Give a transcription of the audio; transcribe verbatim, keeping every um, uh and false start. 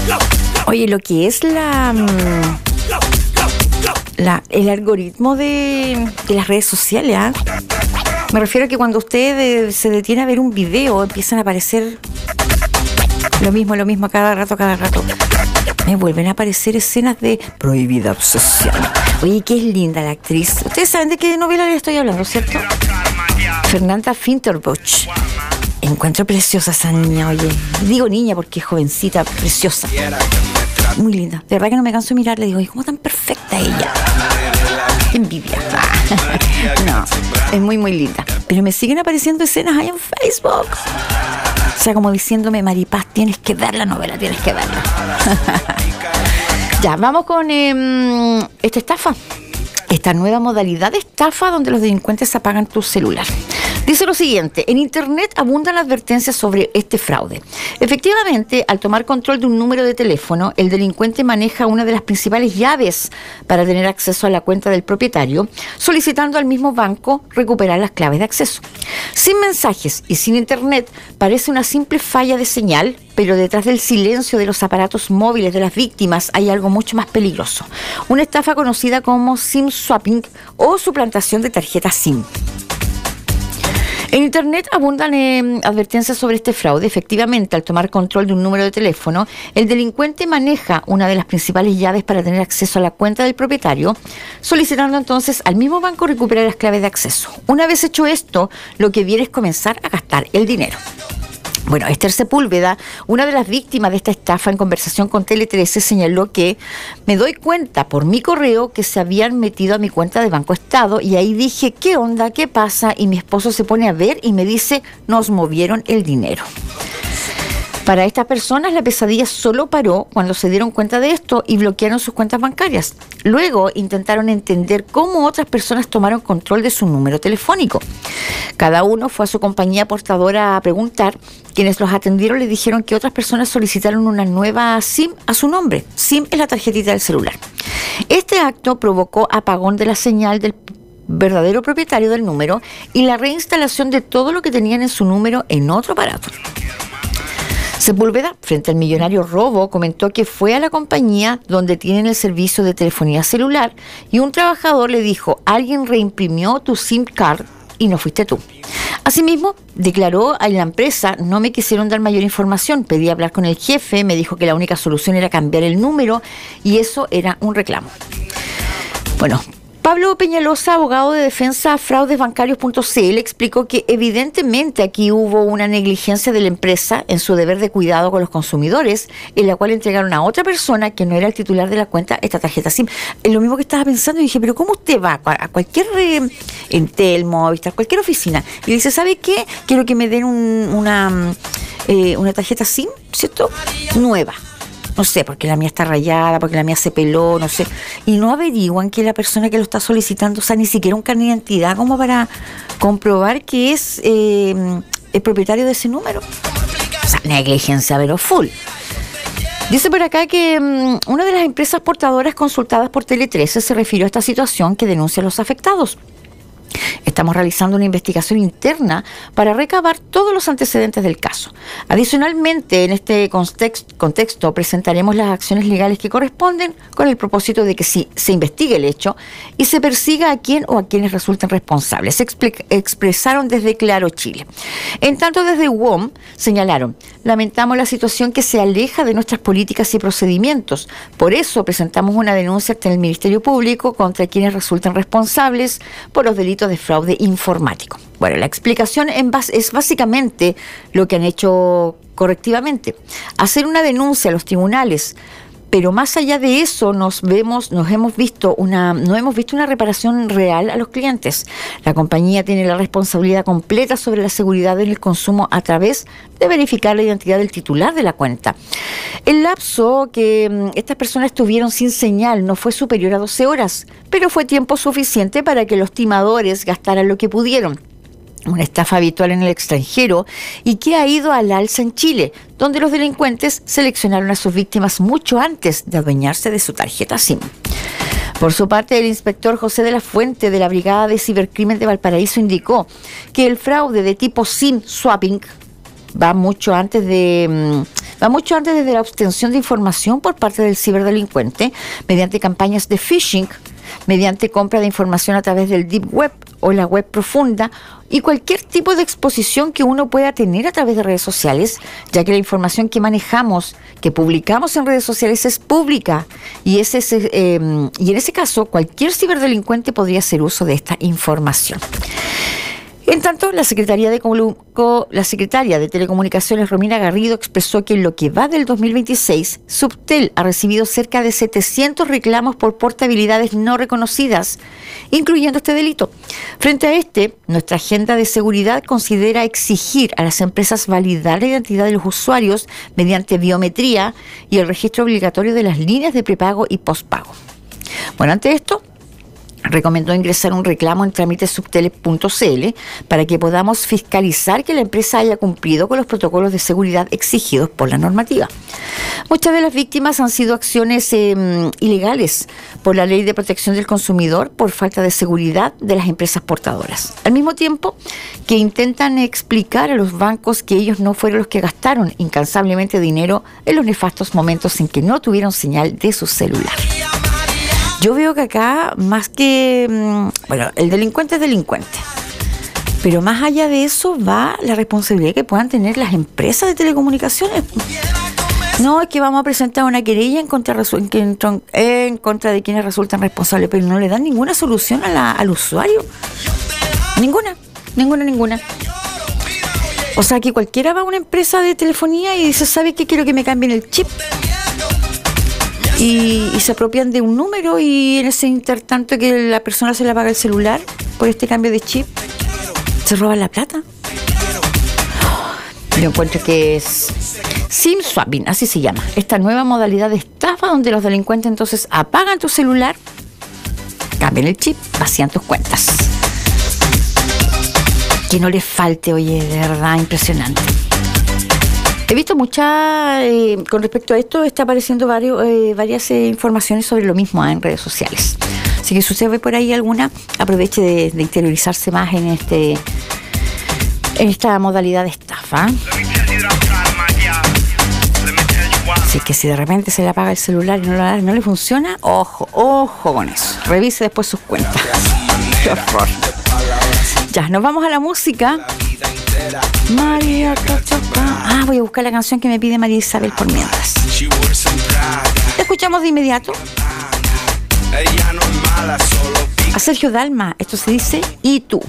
Oye, lo que es la, la el algoritmo de, de las redes sociales, ¿eh? Me refiero a que cuando usted se detiene a ver un video, empiezan a aparecer lo mismo, lo mismo, cada rato, cada rato. Me vuelven a aparecer escenas de prohibida obsesión. Oye, qué es linda la actriz. Ustedes saben de qué novela le estoy hablando, ¿cierto? Fernanda Finterbusch. Encuentro preciosa esa niña, oye. Digo niña porque es jovencita, preciosa. Muy linda. De verdad que no me canso de mirarla. Digo, ¿cómo tan perfecta ella? Qué envidia. No, es muy, muy linda. Pero me siguen apareciendo escenas ahí en Facebook. O sea, como diciéndome, Maripaz, tienes que ver la novela, tienes que verla. Ya, vamos con eh, esta estafa. Esta nueva modalidad de estafa donde los delincuentes apagan tu celular. Dice lo siguiente: en internet abundan advertencias sobre este fraude. Efectivamente, al tomar control de un número de teléfono, el delincuente maneja una de las principales llaves para tener acceso a la cuenta del propietario, solicitando al mismo banco recuperar las claves de acceso. Sin mensajes y sin internet, parece una simple falla de señal, pero detrás del silencio de los aparatos móviles de las víctimas hay algo mucho más peligroso. Una estafa conocida como SIM swapping o suplantación de tarjetas SIM. En internet abundan eh, advertencias sobre este fraude. Efectivamente, al tomar control de un número de teléfono, el delincuente maneja una de las principales llaves para tener acceso a la cuenta del propietario, solicitando entonces al mismo banco recuperar las claves de acceso. Una vez hecho esto, lo que viene es comenzar a gastar el dinero. Bueno, Esther Sepúlveda, una de las víctimas de esta estafa, en conversación con Tele trece, señaló que me doy cuenta por mi correo que se habían metido a mi cuenta de Banco Estado y ahí dije, ¿qué onda? ¿Qué pasa? Y mi esposo se pone a ver y me dice, nos movieron el dinero. Para estas personas la pesadilla solo paró cuando se dieron cuenta de esto y bloquearon sus cuentas bancarias. Luego intentaron entender cómo otras personas tomaron control de su número telefónico. Cada uno fue a su compañía portadora a preguntar. Quienes los atendieron les dijeron que otras personas solicitaron una nueva SIM a su nombre. SIM es la tarjetita del celular. Este acto provocó apagón de la señal del verdadero propietario del número y la reinstalación de todo lo que tenían en su número en otro aparato. Sepúlveda, frente al millonario robo, comentó que fue a la compañía donde tienen el servicio de telefonía celular y un trabajador le dijo, alguien reimprimió tu SIM card y no fuiste tú. Asimismo, declaró a la empresa, no me quisieron dar mayor información, pedí hablar con el jefe, me dijo que la única solución era cambiar el número y eso era un reclamo. Bueno, Pablo Peñalosa, abogado de defensa fraudes bancarios punto c l, explicó que evidentemente aquí hubo una negligencia de la empresa en su deber de cuidado con los consumidores, en la cual entregaron a otra persona que no era el titular de la cuenta esta tarjeta SIM. Es lo mismo que estaba pensando y dije, pero ¿cómo usted va a cualquier eh, Entel, Movistar, cualquier oficina y dice, ¿sabe qué? Quiero que me den un, una, eh, una tarjeta SIM, ¿cierto? Nueva. No sé, porque la mía está rayada, porque la mía se peló, no sé. Y no averiguan que la persona que lo está solicitando, o sea, ni siquiera un carnet de identidad como para comprobar que es eh, el propietario de ese número. O sea, negligencia, pero full. Dice por acá que um, una de las empresas portadoras consultadas por Tele trece se refirió a esta situación que denuncia a los afectados. Estamos realizando una investigación interna para recabar todos los antecedentes del caso. Adicionalmente, en este context, contexto, presentaremos las acciones legales que corresponden con el propósito de que sí, se investigue el hecho y se persiga a quien o a quienes resulten responsables. Se expl- expresaron desde Claro Chile. En tanto, desde U O M señalaron, lamentamos la situación que se aleja de nuestras políticas y procedimientos. Por eso presentamos una denuncia ante el Ministerio Público contra quienes resulten responsables por los delitos de fraude informático. Bueno, la explicación en base, es básicamente lo que han hecho correctivamente. Hacer una denuncia a los tribunales, pero más allá de eso nos vemos, nos hemos visto una, no hemos visto una reparación real a los clientes. La compañía tiene la responsabilidad completa sobre la seguridad en el consumo a través de verificar la identidad del titular de la cuenta. El lapso que um, estas personas estuvieron sin señal no fue superior a doce horas, pero fue tiempo suficiente para que los timadores gastaran lo que pudieron. Una estafa habitual en el extranjero y que ha ido al alza en Chile, donde los delincuentes seleccionaron a sus víctimas mucho antes de adueñarse de su tarjeta SIM. Por su parte, el inspector José de la Fuente de la Brigada de Cibercrimen de Valparaíso indicó que el fraude de tipo SIM swapping va mucho antes de va mucho antes desde la obtención de información por parte del ciberdelincuente mediante campañas de phishing, mediante compra de información a través del deep web o la web profunda y cualquier tipo de exposición que uno pueda tener a través de redes sociales, ya que la información que manejamos, que publicamos en redes sociales es pública y, ese, eh, y en ese caso cualquier ciberdelincuente podría hacer uso de esta información. En tanto, la Secretaría de, la Secretaria de Telecomunicaciones, Romina Garrido, expresó que en lo que va del dos mil veintiséis, Subtel ha recibido cerca de setecientos reclamos por portabilidades no reconocidas, incluyendo este delito. Frente a este, nuestra agenda de seguridad considera exigir a las empresas validar la identidad de los usuarios mediante biometría y el registro obligatorio de las líneas de prepago y postpago. Bueno, ante esto, recomendó ingresar un reclamo en trámites subtel punto c l para que podamos fiscalizar que la empresa haya cumplido con los protocolos de seguridad exigidos por la normativa. Muchas de las víctimas han sido acciones eh, ilegales por la Ley de Protección del Consumidor por falta de seguridad de las empresas portadoras. Al mismo tiempo que intentan explicar a los bancos que ellos no fueron los que gastaron incansablemente dinero en los nefastos momentos en que no tuvieron señal de su celular. Yo veo que acá, más que... Bueno, el delincuente es delincuente. Pero más allá de eso va la responsabilidad que puedan tener las empresas de telecomunicaciones. No, es que vamos a presentar una querella en contra, en contra de quienes resultan responsables, pero no le dan ninguna solución a la, al usuario. Ninguna, ninguna, ninguna. O sea, que cualquiera va a una empresa de telefonía y dice, ¿sabe qué? Quiero que me cambien el chip. Y, y se apropian de un número y en ese intertanto que la persona se le apaga el celular por este cambio de chip, se roban la plata. Yo encuentro que es SIM swapping, así se llama, esta nueva modalidad de estafa donde los delincuentes entonces apagan tu celular, cambian el chip, vacían tus cuentas. Que no les falte, oye, de verdad, impresionante. He visto mucha, eh, con respecto a esto, está apareciendo varios, eh, varias eh, informaciones sobre lo mismo eh, en redes sociales. Así que si usted ve por ahí alguna, aproveche de, de interiorizarse más en este en esta modalidad de estafa. Así que si de repente se le apaga el celular y no, lo, no le funciona, ojo, ojo con eso. Revise después sus cuentas. Qué horror. Ya, nos vamos a la música. María Cachaca. Ah, voy a buscar la canción que me pide María Isabel por mientras. ¿La escuchamos de inmediato? A Sergio Dalma, esto se dice ¿Y tú?